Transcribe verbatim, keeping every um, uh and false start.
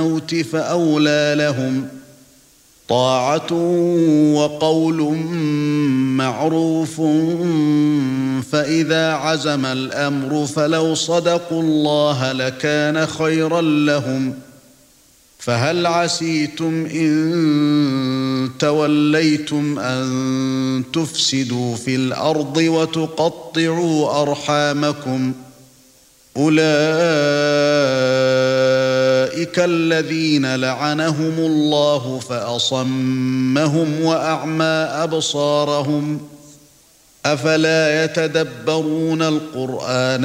الموت فأولى لهم طاعة وقول معروف فإذا عزم الأمر فلو صدقوا الله لكان خيرا لهم فهل عسيتم إن توليتم أن تفسدوا في الأرض وتقطعوا أرحامكم أولئك الذين لعنهم الله فأصمهم وأعمى أبصارهم أفلا يتدبرون القرآن